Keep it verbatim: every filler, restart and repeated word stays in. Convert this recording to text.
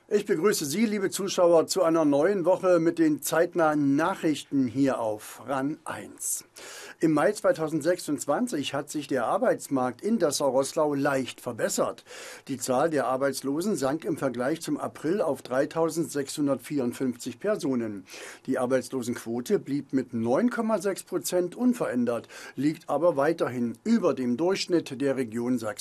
Ich begrüße Sie, liebe Zuschauer, zu einer neuen Woche mit den zeitnahen Nachrichten hier auf RAN eins. Im Mai zweitausendsechsundzwanzig hat sich der Arbeitsmarkt in Dessau-Roßlau leicht verbessert. Die Zahl der Arbeitslosen sank im Vergleich zum April auf dreitausendsechshundertvierundfünfzig Personen. Die Arbeitslosenquote blieb mit neun Komma sechs Prozent unverändert, liegt aber weiterhin über dem Durchschnitt der Region Sachsen.